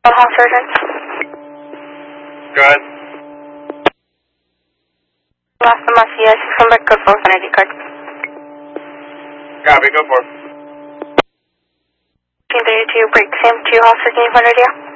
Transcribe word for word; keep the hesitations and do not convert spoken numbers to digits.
Hall surgeon. Go ahead. Last time I see us from the code for I D card. Copy, go for it. thirty-two, break Sam two, Hall surgeon, you